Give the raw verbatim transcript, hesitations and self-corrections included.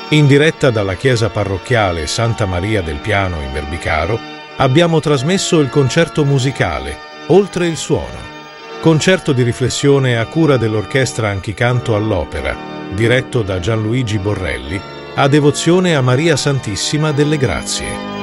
In diretta dalla chiesa parrocchiale Santa Maria del Piano in Verbicaro abbiamo trasmesso il concerto musicale Oltre il suono, concerto di riflessione a cura dell'Orchestra Anchicanto all'Opera, diretto da Gianluigi Borrelli, a devozione a Maria Santissima delle Grazie.